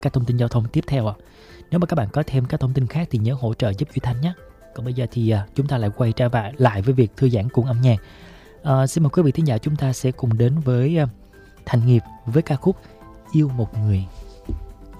các thông tin giao thông tiếp theo ạ. Nếu mà các bạn có thêm các thông tin khác thì nhớ hỗ trợ giúp Duy Thanh nhé. Còn bây giờ thì chúng ta lại quay trở lại với việc thư giãn cùng âm nhạc. Xin mời quý vị thính giả chúng ta sẽ cùng đến với Thành Nghiệp với ca khúc Yêu Một Người.